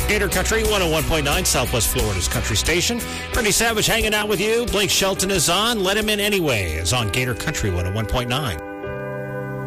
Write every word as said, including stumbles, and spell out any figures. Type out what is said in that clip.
Gator Country one oh one point nine, Southwest Florida's country station. Bernie Savage hanging out with you. Blake Shelton is on. Let Him In Anyway is on Gator Country one oh one point nine.